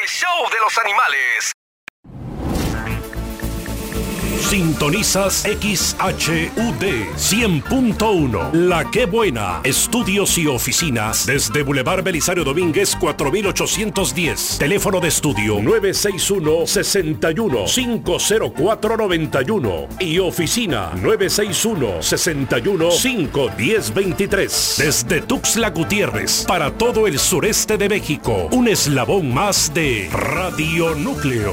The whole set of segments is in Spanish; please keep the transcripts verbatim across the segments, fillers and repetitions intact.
show de los animales. Sintonizas X H U D cien punto uno. La Qué Buena. Estudios y oficinas desde Boulevard Belisario Domínguez cuatro mil ochocientos diez. Teléfono de estudio nueve seis uno, seis uno, cinco cero cuatro nueve uno y oficina nueve seis uno, seis uno, cinco uno cero dos tres. Desde Tuxtla Gutiérrez para todo el sureste de México. Un eslabón más de Radio Núcleo.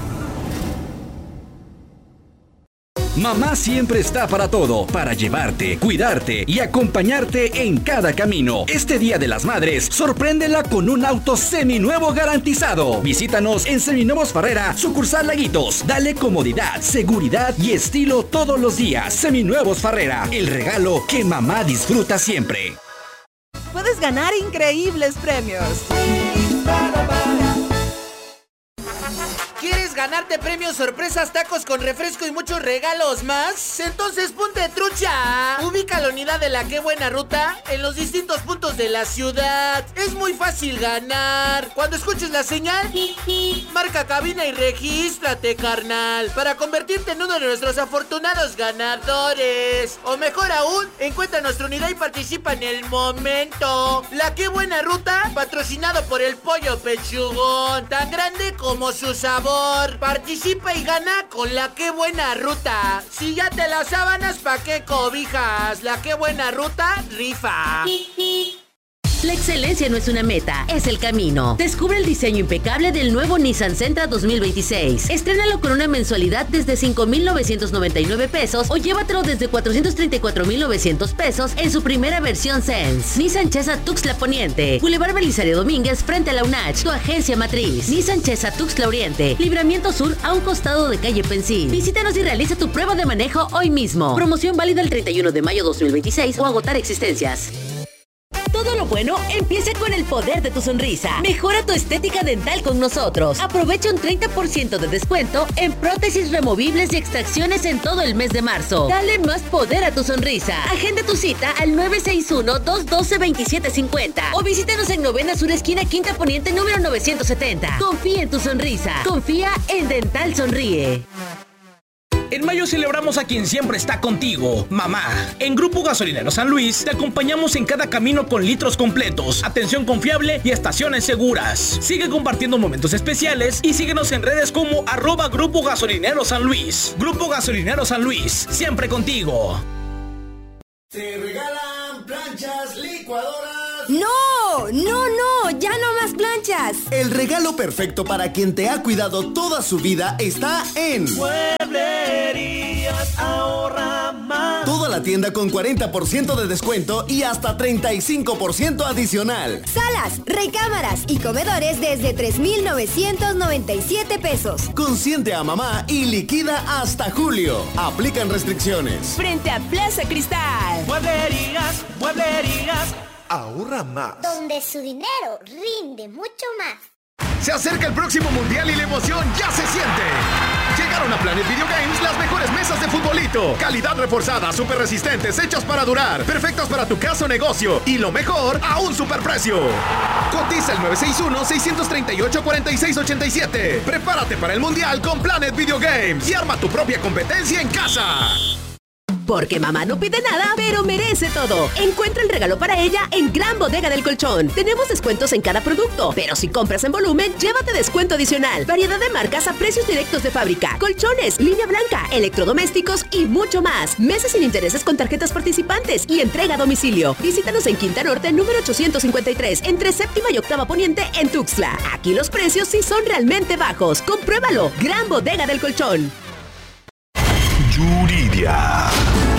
Mamá siempre está para todo, para llevarte, cuidarte y acompañarte en cada camino. Este Día de las Madres, sorpréndela con un auto seminuevo garantizado. Visítanos en Seminuevos Farrera, sucursal Laguitos. Dale comodidad, seguridad y estilo todos los días. Seminuevos Farrera, el regalo que mamá disfruta siempre. Puedes ganar increíbles premios. ¿Quieres ganarte premios, sorpresas, tacos con refresco y muchos regalos más? Entonces ponte trucha. Ubica la unidad de La Qué Buena Ruta en los distintos puntos de la ciudad. Es muy fácil ganar. Cuando escuches la señal, marca cabina y regístrate, carnal, para convertirte en uno de nuestros afortunados ganadores. O mejor aún, encuentra nuestra unidad y participa en el momento. La Qué Buena Ruta, patrocinado por el Pollo Pechugón, tan grande como su sabor. Participa y gana con La Qué Buena Ruta. Si ya te las sábanas, ¿pa' qué cobijas? La Qué Buena Ruta rifa. La excelencia no es una meta, es el camino. Descubre el diseño impecable del nuevo Nissan Sentra dos mil veintiséis. Estrénalo con una mensualidad desde cinco mil novecientos noventa y nueve pesos o llévatelo desde cuatrocientos treinta y cuatro mil novecientos pesos en su primera versión Sense. Nissan Chesa Tuxtla Poniente, Boulevard Belisario Domínguez frente a la U N A C H, tu agencia matriz. Nissan Chesa Tuxtla Oriente, Libramiento Sur a un costado de calle Pensil. Visítanos y realiza tu prueba de manejo hoy mismo. Promoción válida el treinta y uno de mayo dos mil veintiséis o agotar existencias. Todo lo bueno empieza con el poder de tu sonrisa. Mejora tu estética dental con nosotros. Aprovecha un treinta por ciento de descuento en prótesis removibles y extracciones en todo el mes de marzo. Dale más poder a tu sonrisa. Agenda tu cita al nueve seis uno, dos uno dos, dos siete cinco cero o visítanos en Novena Sur Esquina Quinta Poniente número novecientos setenta. Confía en tu sonrisa. Confía en Dental Sonríe. En mayo celebramos a quien siempre está contigo, mamá. En Grupo Gasolinero San Luis te acompañamos en cada camino con litros completos, atención confiable y estaciones seguras. Sigue compartiendo momentos especiales y síguenos en redes como arroba Grupo Gasolinero San Luis. Grupo Gasolinero San Luis, siempre contigo. Te regalan planchas, licuadoras. ¡No! ¡No, no! ¡Ya no más planchas! El regalo perfecto para quien te ha cuidado toda su vida está en Mueblerías Ahorra Más. Toda la tienda con cuarenta por ciento de descuento y hasta treinta y cinco por ciento adicional. Salas, recámaras y comedores desde tres mil novecientos noventa y siete pesos. Consiente a mamá y liquida hasta julio. Aplican restricciones. Frente a Plaza Cristal. Mueblerías, mueblerías Ahorra Más. Donde su dinero rinde mucho más. Se acerca el próximo mundial y la emoción ya se siente. Llegaron a Planet Video Games las mejores mesas de futbolito. Calidad reforzada, súper resistentes, hechas para durar, perfectas para tu casa o negocio. Y lo mejor, a un superprecio. Cotiza el nueve seis uno, seis tres ocho, cuatro seis ocho siete. Prepárate para el mundial con Planet Video Games y arma tu propia competencia en casa. Porque mamá no pide nada, pero merece todo. Encuentra el regalo para ella en Gran Bodega del Colchón. Tenemos descuentos en cada producto, pero si compras en volumen, llévate descuento adicional. Variedad de marcas a precios directos de fábrica. Colchones, línea blanca, electrodomésticos y mucho más. Meses sin intereses con tarjetas participantes y entrega a domicilio. Visítanos en Quinta Norte, número ochocientos cincuenta y tres, entre séptima y octava poniente en Tuxtla. Aquí los precios sí son realmente bajos. Compruébalo. Gran Bodega del Colchón. Yuridia.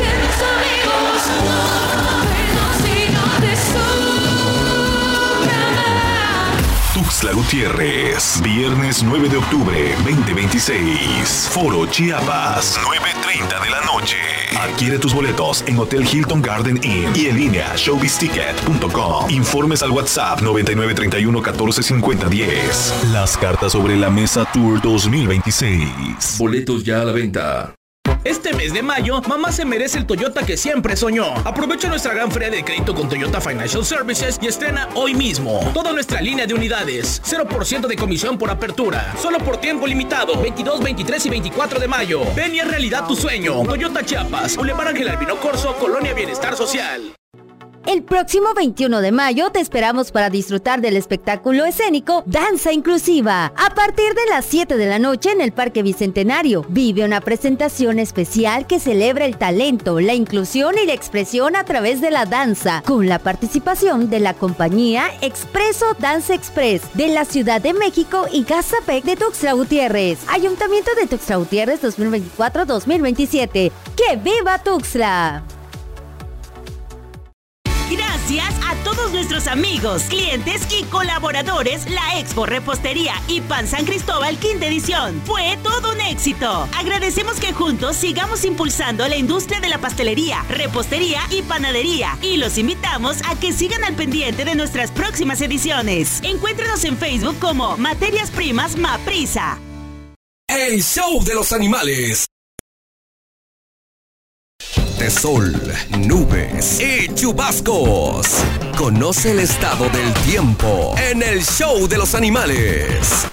Tuxtla Gutiérrez, viernes nueve de octubre veinte veintiséis. Foro Chiapas, nueve treinta de la noche. Adquiere tus boletos en Hotel Hilton Garden Inn y en línea showbiz ticket punto com. Informes al WhatsApp noventa y nueve treinta y uno catorce cincuenta diez. Las cartas sobre la mesa Tour dos mil veintiséis. Boletos ya a la venta. Este mes de mayo, mamá se merece el Toyota que siempre soñó. Aprovecha nuestra gran feria de crédito con Toyota Financial Services y estrena hoy mismo toda nuestra línea de unidades. cero por ciento de comisión por apertura. Solo por tiempo limitado. veintidós, veintitrés y veinticuatro de mayo. Ven y haz realidad tu sueño. Toyota Chiapas. Boulevard Ángel Albino Corzo, Colonia Bienestar Social. El próximo veintiuno de mayo te esperamos para disfrutar del espectáculo escénico Danza Inclusiva. A partir de las siete de la noche en el Parque Bicentenario, vive una presentación especial que celebra el talento, la inclusión y la expresión a través de la danza, con la participación de la compañía Expreso Dance Express de la Ciudad de México y Gazapec de Tuxtla Gutiérrez. Ayuntamiento de Tuxtla Gutiérrez dos mil veinticuatro a dos mil veintisiete. ¡Que viva Tuxtla! Gracias a todos nuestros amigos, clientes y colaboradores, la Expo Repostería y Pan San Cristóbal quinta edición. Fue todo un éxito. Agradecemos que juntos sigamos impulsando la industria de la pastelería, repostería y panadería. Y los invitamos a que sigan al pendiente de nuestras próximas ediciones. Encuéntrenos en Facebook como Materias Primas Maprisa. El show de los animales. De sol, nubes y chubascos. Conoce el estado del tiempo en el show de los animales.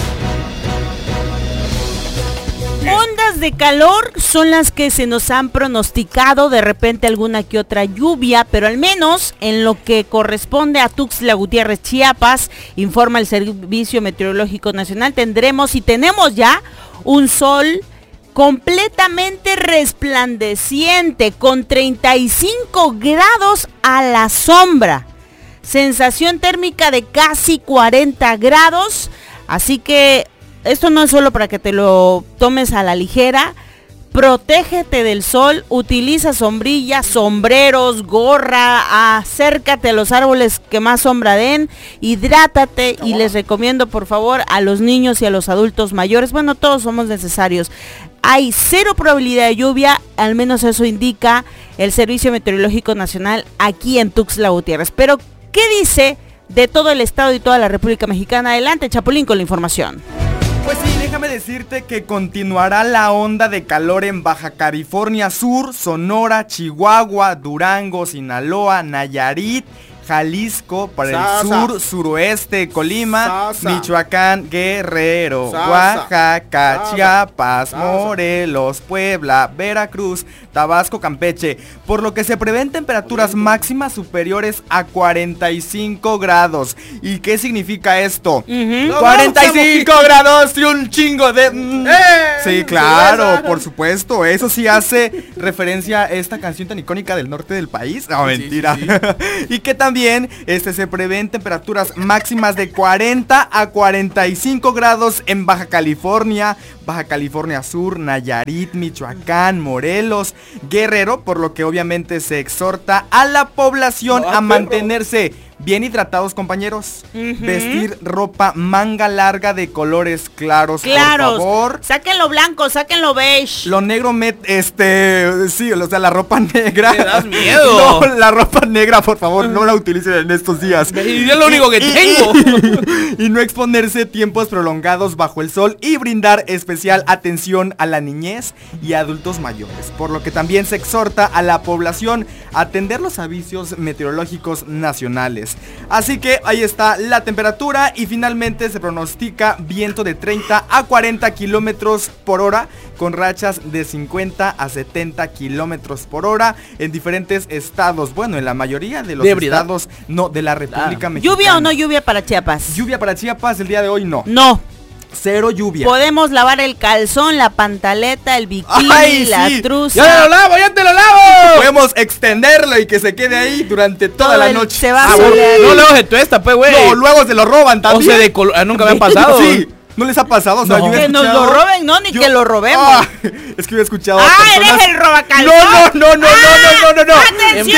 Ondas de calor son las que se nos han pronosticado, de repente alguna que otra lluvia, pero al menos en lo que corresponde a Tuxtla Gutiérrez, Chiapas, informa el Servicio Meteorológico Nacional, tendremos y tenemos ya un sol completamente resplandeciente, con treinta y cinco grados a la sombra, sensación térmica de casi cuarenta grados, así que esto no es solo para que te lo tomes a la ligera. Protégete del sol, utiliza sombrillas, sombreros, gorra, acércate a los árboles que más sombra den, hidrátate y les recomiendo por favor a los niños y a los adultos mayores, bueno, todos somos necesarios. Hay cero probabilidad de lluvia, al menos eso indica el Servicio Meteorológico Nacional aquí en Tuxtla Gutiérrez. Pero, ¿qué dice de todo el estado y toda la República Mexicana? Adelante, Chapulín, con la información. Pues sí, déjame decirte que continuará la onda de calor en Baja California Sur, Sonora, Chihuahua, Durango, Sinaloa, Nayarit, Jalisco, para Sasa. El sur, suroeste, Colima, Sasa. Michoacán, Guerrero, Sasa. Oaxaca, Sasa. Chiapas, Sasa. Morelos, Puebla, Veracruz, Tabasco, Campeche, por lo que se prevén temperaturas máximas superiores a cuarenta y cinco grados. ¿Y qué significa esto? Uh-huh. cuarenta y cinco grados y un chingo de... Mm. ¡Eh! Sí, claro, por supuesto, eso sí hace referencia a esta canción tan icónica del norte del país. No, sí, mentira. Sí, sí. Y que también También este, se prevén temperaturas máximas de cuarenta a cuarenta y cinco grados en Baja California, Baja California Sur, Nayarit, Michoacán, Morelos, Guerrero, por lo que obviamente se exhorta a la población no, a mantenerse bien hidratados, compañeros. Uh-huh. Vestir ropa manga larga de colores claros, claros, por favor. Saquen lo blanco, saquen lo beige. Lo negro, met, este, sí, o sea, la ropa negra. Me das miedo. No, la ropa negra, por favor, no la utilicen en estos días. Y es lo único que y, tengo. Y, y no exponerse tiempos prolongados bajo el sol y brindar especial atención a la niñez y adultos mayores. Por lo que también se exhorta a la población a atender los avisos meteorológicos nacionales. Así que ahí está la temperatura y finalmente se pronostica viento de treinta a cuarenta kilómetros por hora con rachas de cincuenta a setenta kilómetros por hora en diferentes estados. Bueno, en la mayoría de los ¿De estados no de la República ah. Mexicana. ¿Lluvia o no lluvia para Chiapas? Lluvia para Chiapas el día de hoy no. No. Cero lluvia. Podemos lavar el calzón, la pantaleta, el bikini, Ay, la sí. truza. ¡Ya lo lavo, ya te lo lavo! Podemos extenderlo y que se quede ahí durante toda Todo la noche. Se va ah, a bueno. No, luego se tuesta, pues, güey. No, luego se lo roban también. O se decol- ah, nunca me ha pasado. Sí. ¿No les ha pasado? O sea, no. yo Que nos lo roben, no, ni yo... que lo robemos. Ah, es que yo he escuchado ¡Ah, personas... eres el robacalzón! No, no, no, no, ¡Ah, no, no, no, no, no. ¡Atención!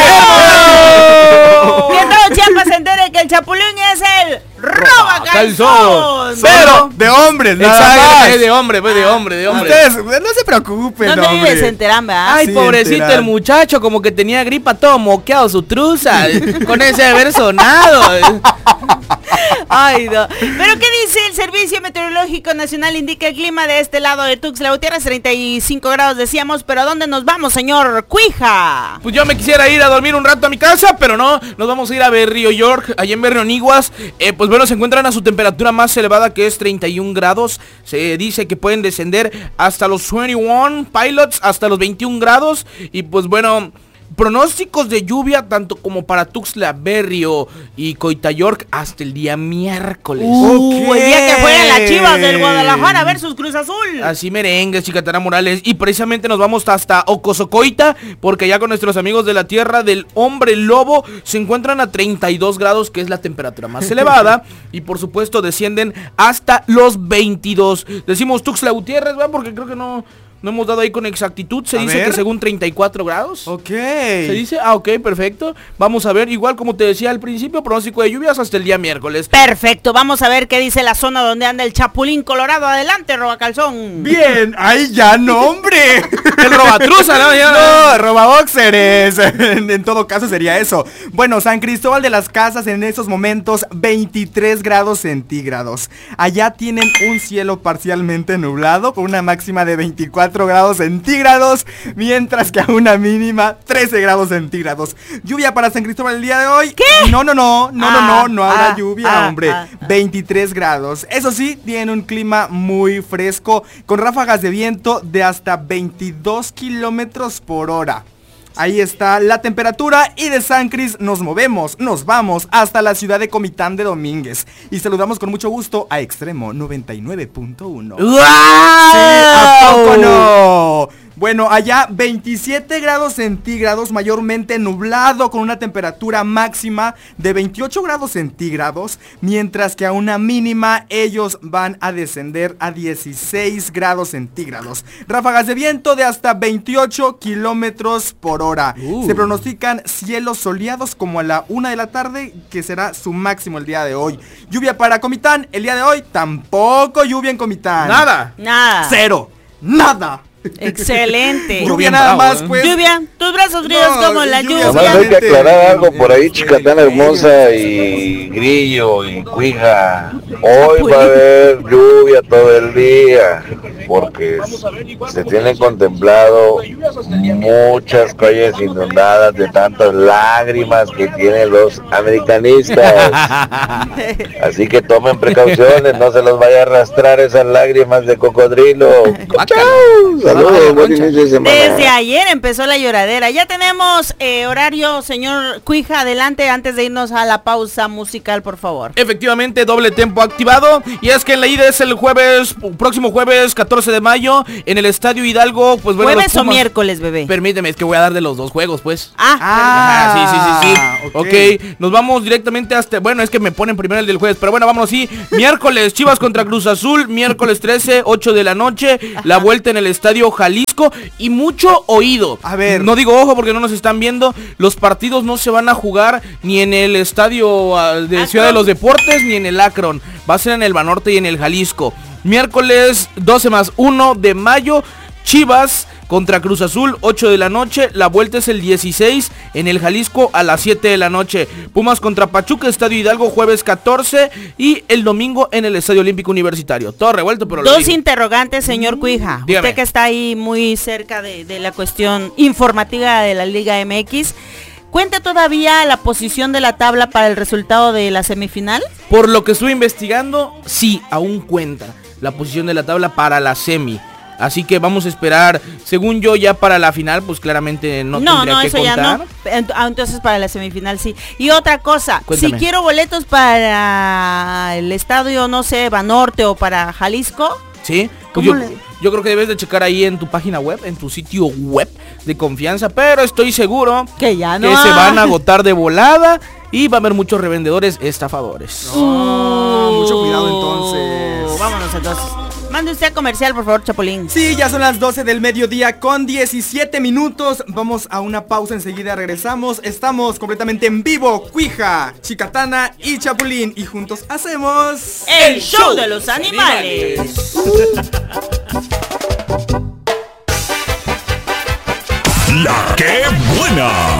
Que todo Chiapas se entere que el Chapulín es el robacalzón. Pero de hombres, nada Exacto, más. de hombre, pues de hombre, de hombre. Ustedes no se preocupen, No te hombre. vives enterando, ¿verdad? Ay, Sí, pobrecito enterar. el muchacho, como que tenía gripa, todo moqueado su truza, con ese haber sonado. Ay, no. Pero ¿qué dice el Servicio Meteorológico Nacional? Indica el clima de este lado de Tuxtla Gutiérrez, treinta y cinco grados decíamos, pero ¿a dónde nos vamos, señor Cuija? Pues yo me quisiera ir a dormir un rato a mi casa, pero no, nos vamos a ir a Berrio York, allá en Berrio Niguas. Eh, pues bueno, se encuentran a su temperatura más elevada, que es treinta y un grados. Se dice que pueden descender hasta los veintiuno pilots, hasta los veintiún grados. Y pues bueno, pronósticos de lluvia tanto como para Tuxtla, Berrio y Coitayork hasta el día miércoles. Uh, el día que juegan las Chivas del Guadalajara versus Cruz Azul. Así merengues, Chicatana Morales. Y precisamente nos vamos hasta Ocosocoita, porque ya con nuestros amigos de la tierra del Hombre Lobo se encuentran a treinta y dos grados, que es la temperatura más elevada. Y por supuesto descienden hasta los veintidós. Decimos Tuxtla Gutiérrez, ¿verdad? Porque creo que no... No hemos dado ahí con exactitud, se A dice ver. que según treinta y cuatro grados. Ok. Se dice, ah, ok, perfecto. Vamos a ver, igual como te decía al principio, pronóstico de lluvias hasta el día miércoles. Perfecto, vamos a ver qué dice la zona donde anda el Chapulín Colorado. Adelante, Robacalzón. Bien, ay ya no, hombre. El robatruza, ¿no? Ya, No, robaboxeres. En, en todo caso sería eso. Bueno, San Cristóbal de las Casas en esos momentos veintitrés grados centígrados. Allá tienen un cielo parcialmente nublado con una máxima de veinticuatro grados centígrados, mientras que a una mínima trece grados centígrados. Lluvia para San Cristóbal el día de hoy. ¿Qué? No, no, no, no, Ah, no, no, no habrá ah, lluvia, ah, hombre. ah, ah. veintitrés grados. Eso sí, tiene un clima muy fresco, con ráfagas de viento de hasta veintidós kilómetros por hora. Ahí está la temperatura y de San Cris nos movemos, nos vamos hasta la ciudad de Comitán de Domínguez. Y saludamos con mucho gusto a Extremo noventa y nueve punto uno. ¡Wow! Sí, ¿a poco no? Bueno, allá veintisiete grados centígrados, mayormente nublado, con una temperatura máxima de veintiocho grados centígrados, mientras que a una mínima ellos van a descender a dieciséis grados centígrados. Ráfagas de viento de hasta veintiocho kilómetros por hora. Uh. Se pronostican cielos soleados como a la una de la tarde, que será su máximo el día de hoy. Lluvia para Comitán el día de hoy, tampoco lluvia en Comitán. Nada. Nada. Cero. Nada. Excelente. Lluvia nada bravo, más, ¿eh? pues. Lluvia, tus brazos fríos No, como la lluvia lluvia. Además hay que aclarar algo por ahí, Chicatana Hermosa y Grillo y Cuija. Hoy va a haber lluvia todo el día, porque se tienen contemplado muchas calles inundadas de tantas lágrimas que tienen los americanistas. Así que tomen precauciones, no se los vaya a arrastrar esas lágrimas de cocodrilo. ¡Chao! Saludos, buen inicio de semana. Desde ayer empezó la lloradera. Ya tenemos eh, horario, señor Cuija, adelante antes de irnos a la pausa musical, por favor. Efectivamente, doble tempo activado. Y es que en la ida es el jueves, próximo jueves catorce de mayo, en el Estadio Hidalgo. Pues bueno, ¿Jueves los o Pumas- miércoles, bebé? Permíteme, es que voy a dar de los dos juegos, pues. Ah, Ah, Ajá, sí, sí, sí, sí. ok. Ok, nos vamos directamente hasta... Bueno, es que me ponen primero el del jueves, pero bueno, vámonos, sí. Miércoles, Chivas contra Cruz Azul, miércoles trece, ocho de la noche, la vuelta en el Estadio Jalisco y mucho oído. A ver. No digo ojo porque no nos están viendo, los partidos no se van a jugar ni en el Estadio ah, de Akron. Ciudad de los Deportes ni en el Akron, va a ser en el Banorte y en el Jalisco. Miércoles doce más uno de mayo, Chivas contra Cruz Azul, ocho de la noche. La vuelta es el dieciséis en el Jalisco a las siete de la noche. Pumas contra Pachuca, Estadio Hidalgo, jueves catorce. Y el domingo en el Estadio Olímpico Universitario. Todo revuelto, pero lo Dos digo. interrogantes, señor Cuija. Dígame. Usted que está ahí muy cerca de, de la cuestión informativa de la Liga M X. ¿Cuenta todavía la posición de la tabla para el resultado de la semifinal? Por lo que estuve investigando, sí, aún cuenta la posición de la tabla para la semi. Así que vamos a esperar, según yo, ya para la final, pues claramente no, No, tendría no, que eso contar. ya no. Ent- ah, Entonces para la semifinal sí. Y otra cosa, Cuéntame. si quiero boletos para el estadio, no sé, Banorte o para Jalisco, Sí, pues ¿Cómo yo, le- yo creo que debes de checar ahí en tu página web, en tu sitio web de confianza, pero estoy seguro que ya no que se hay. van a agotar de volada y va a haber muchos revendedores estafadores. Ah, mucho cuidado entonces. Vámonos entonces. Mande usted a comercial, por favor, Chapulín. Sí, ya son las doce del mediodía con diecisiete minutos. Vamos a una pausa, enseguida regresamos. Estamos completamente en vivo, Cuija, Chicatana y Chapulín. Y juntos hacemos... El show de los animales. La que buena.